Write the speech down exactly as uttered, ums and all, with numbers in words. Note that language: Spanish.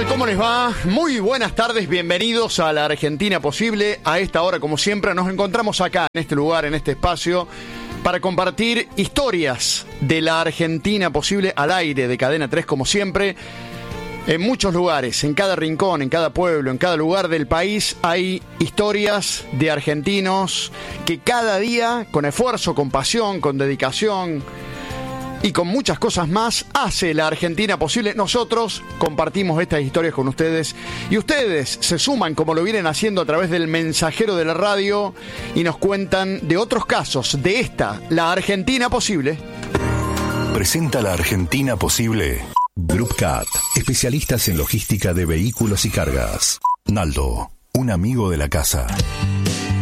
tal? ¿Cómo les va? Muy buenas tardes, bienvenidos a la Argentina Posible. A esta hora, como siempre, nos encontramos acá, en este lugar, en este espacio, para compartir historias de la Argentina Posible al aire de Cadena tres, como siempre. En muchos lugares, en cada rincón, en cada pueblo, en cada lugar del país hay historias de argentinos que cada día, con esfuerzo, con pasión, con dedicación y con muchas cosas más, hace la Argentina Posible. Nosotros compartimos estas historias con ustedes y ustedes se suman, como lo vienen haciendo, a través del mensajero de la radio y nos cuentan de otros casos de esta, la Argentina Posible. Presenta la Argentina Posible Groupcat, especialistas en logística de vehículos y cargas. Naldo, un amigo de la casa.